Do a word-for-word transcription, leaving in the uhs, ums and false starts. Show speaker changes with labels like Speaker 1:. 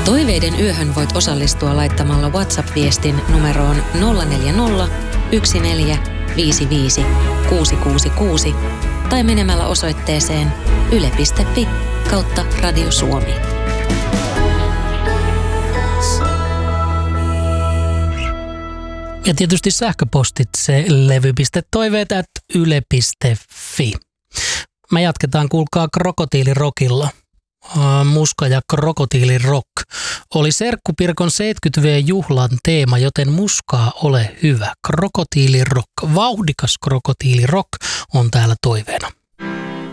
Speaker 1: Toiveiden yöhön voit osallistua laittamalla WhatsApp-viestin numeroon nolla neljä nolla, yksi neljä, viisi viisi, kuusi kuusi kuusi tai menemällä osoitteeseen yle piste fi kautta Radio Suomi.
Speaker 2: Ja tietysti sähköpostitse levy piste toiveet ät yle piste fi. Me jatketaan, kuulkaa, Krokotiilirokilla. Muska ja krokotiilirock oli Serkku Pirkon seitsemänkymmentä-vuotisjuhlan teema, joten muskaa ole hyvä. Krokotiilirock, vauhdikas krokotiilirock on täällä toiveena.